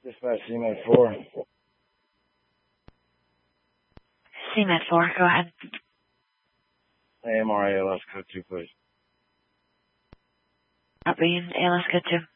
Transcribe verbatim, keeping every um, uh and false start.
Dispatch C M E D four. C M E D four, go ahead. A M R A L S code two, please. Copy, and A L S code two.